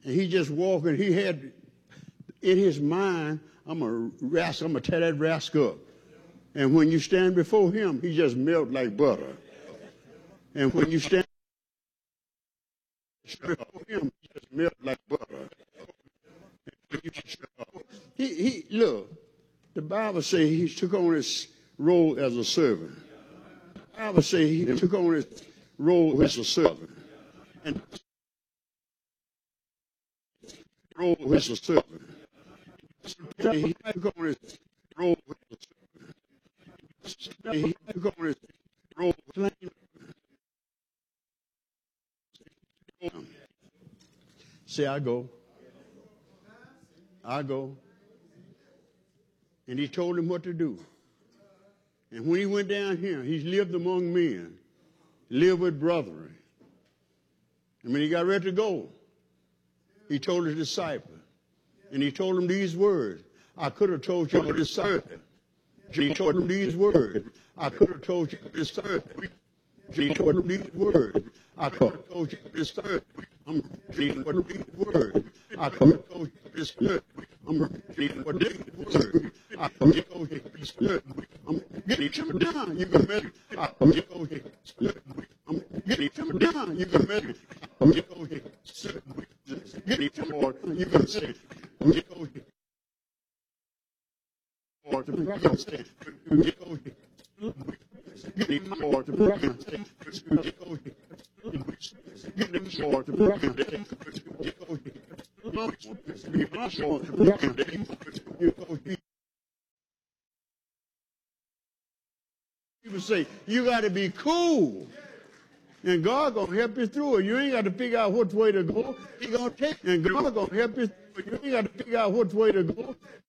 And he just walking. He had in his mind, I'm going to tear that rascal up. And when you stand before him, he just melt like butter. And when you stand before him, he just melt like butter. Look, the Bible says he took on his role as a servant. The Bible says he took on his role as a servant. And role as a servant. He took on his role as a servant. He took on his role as a servant. Say, I go. And he told him what to do. And when he went down here, he lived among men, lived with brethren. And when he got ready to go, he told his disciples, and he told them these words. I could have told you this servant. He told them these words. I could have told you this servant. He told them these words. I could have told you this servant. I'm reading what these words. I could have told you this servant. I'm reading what these words. I could have told you this servant. I'm getting him down. You can measure. I could have told you this servant. I'm getting him down. You can measure. I could have told you this servant. Getting him more. You can say. I'm getting told you. Or to be say. Give him more to bring him. Give him more to bring him. People say, you got to be cool. And God going to help you through it. You ain't got to figure out which way to go. He going to take you. And God going to help you through it. You ain't got to figure out which way to go.